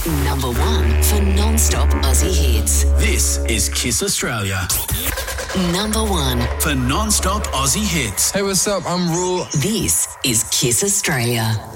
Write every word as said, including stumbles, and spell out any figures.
Number one for non-stop Aussie hits. This is Kiss Australia. Number one for non-stop Aussie hits. Hey, what's up? I'm Rule. This is Kiss Australia.